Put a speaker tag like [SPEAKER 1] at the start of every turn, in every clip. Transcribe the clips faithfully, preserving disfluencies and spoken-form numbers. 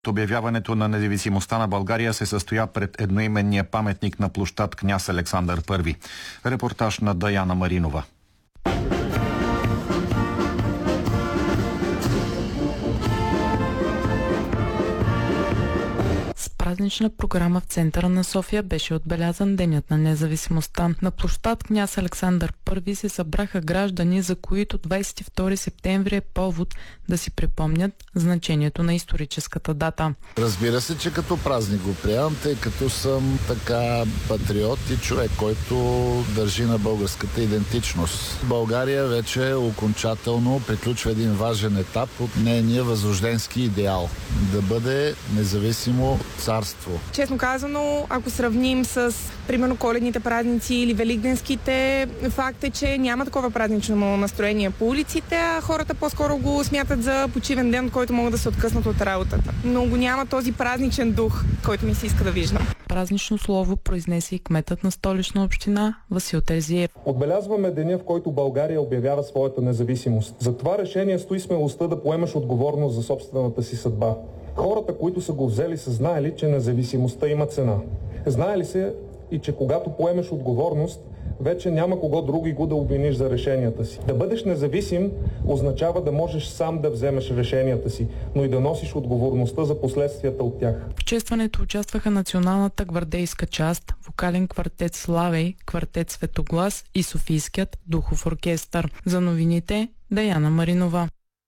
[SPEAKER 1] Обявяването на независимостта на България се състоя пред едноименния паметник на площад Княз Александър Първи. Репортаж на Даяна Маринова.
[SPEAKER 2] Празнична програма в центъра на София беше отбелязан Денят на независимостта. На площад Княз Александър Първи се събраха граждани, за които двадесет и втори септември е повод да си припомнят значението на историческата дата.
[SPEAKER 3] Разбира се, че като празник го приемам, тъй като съм така патриот и човек, който държи на българската идентичност. България вече окончателно приключва един важен етап от нейния възрожденски идеал – да бъде независимо царство.
[SPEAKER 4] Честно казано, ако сравним с, примерно, коледните празници или великденските, факт е, че няма такова празнично настроение по улиците, а хората по-скоро го смятат за почивен ден, от който могат да се откъснат от работата. Но го няма този празничен дух, който ми се иска да виждам.
[SPEAKER 2] Празнично слово произнесе и кметът на Столична община Васил Терзиев.
[SPEAKER 5] Отбелязваме деня, в който България обявява своята независимост. За това решение стои смелостта да поемаш отговорност за собствената си съдба. Хората, които са го взели, са знаели, че независимостта има цена. Знаели се и че когато поемеш отговорност, вече няма кого други го да обвиниш за решенията си. Да бъдеш независим означава да можеш сам да вземеш решенията си, но и да носиш отговорността за последствията от тях.
[SPEAKER 2] В честването участваха националната гвардейска част, вокален квартет Славей, квартет Светоглас и Софийският духов оркестър. За новините Даяна Маринова.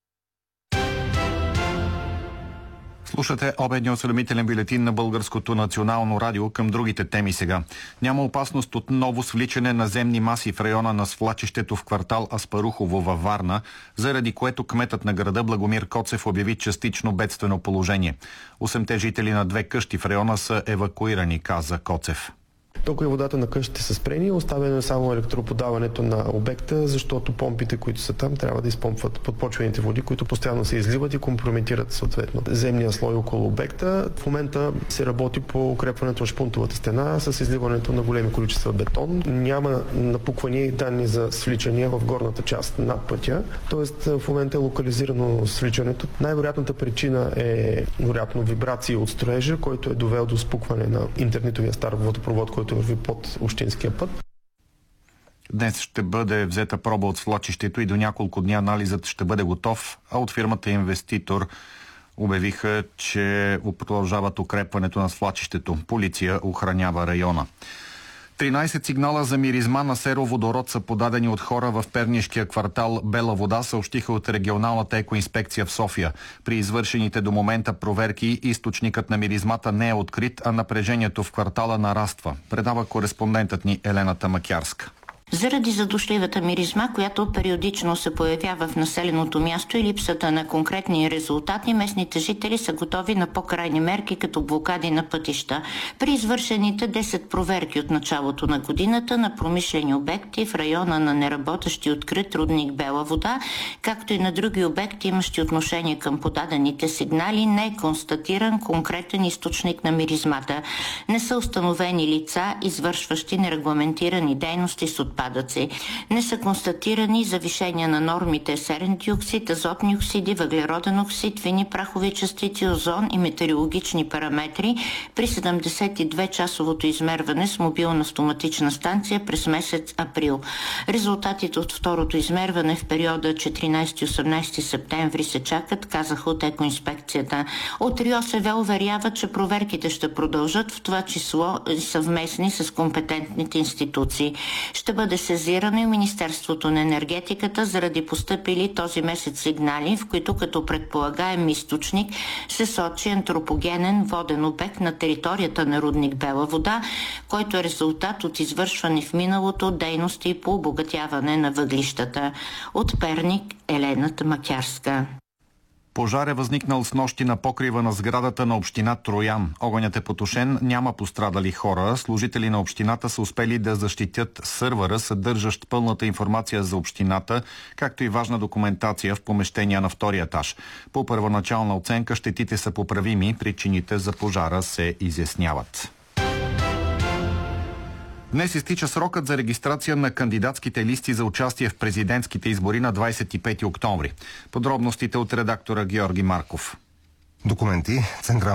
[SPEAKER 1] Слушате обедния осведомителен бюлетин на Българското национално радио. Към другите теми сега. Няма опасност от ново свличане на земни маси в района на свлачището в квартал Аспарухово във Варна, заради което кметът на града Благомир Коцев обяви частично бедствено положение. Осемте жители на две къщи в района са евакуирани, каза Коцев.
[SPEAKER 6] Тока и водата на къщите са спрени, оставено е само електроподаването на обекта, защото помпите, които са там, трябва да изпомпват подпочвените води, които постоянно се изливат и компрометират съответно земния слой около обекта. В момента се работи по укрепването на шпунтовата стена с изливането на големи количества бетон. Няма напуквания и данни за свличания в горната част над пътя. Тоест в момента е локализирано свличането. Най-вероятната причина е вероятно вибрации от строежа, който е довел до спукване на интернетовия стар водопровод, който върви под общинския път.
[SPEAKER 1] Днес ще бъде взета проба от свлачището и до няколко дни анализът ще бъде готов, а от фирмата Инвеститор обявиха, че продължават укрепването на свлачището. Полиция охранява района. тринадесет сигнала за миризма на сероводород са подадени от хора в пернишкия квартал Бела вода, съобщиха от регионалната екоинспекция в София. При извършените до момента проверки източникът на миризмата не е открит, а напрежението в квартала нараства. Предава кореспондентът ни Елена Тамакярска.
[SPEAKER 7] Заради задушливата миризма, която периодично се появява в населеното място и липсата на конкретни резултати, местните жители са готови на по-крайни мерки, като блокади на пътища. При извършените десет проверки от началото на годината на промишлени обекти в района на неработещи открит рудник Бела вода, както и на други обекти, имащи отношение към подадените сигнали, не е констатиран конкретен източник на миризмата. Не са установени лица, извършващи нерегламентирани дейности с отпадъци. Не са констатирани завишения на нормите серен диоксид, азотни оксиди, въглероден оксид, фини прахови частици, озон и метеорологични параметри при седемдесет и две часовото измерване с мобилна автоматична станция през месец април. Резултатите от второто измерване в периода четиринадесети и осемнадесети септември се чакат, казаха от екоинспекцията. От РИОСВ уверява, че проверките ще продължат, в това число съвместни с компетентните институции. Ще бъде сезирано и Министерството на енергетиката заради постъпили този месец сигнали, в които като предполагаем източник се сочи антропогенен воден обект на територията на рудник Бела вода, който е резултат от извършване в миналото дейности по обогатяване на въглищата. От Перник, Елена Тамакярска.
[SPEAKER 1] Пожар е възникнал с нощи на покрива на сградата на община Троян. Огънят е потушен, няма пострадали хора. Служители на общината са успели да защитят сървъра, съдържащ пълната информация за общината, както и важна документация в помещения на втория етаж. По първоначална оценка щетите са поправими, причините за пожара се изясняват. Днес изтича срокът за регистрация на кандидатските листи за участие в президентските избори на двадесет и пети октомври. Подробностите от редактора Георги Марков.
[SPEAKER 8] документи. Централ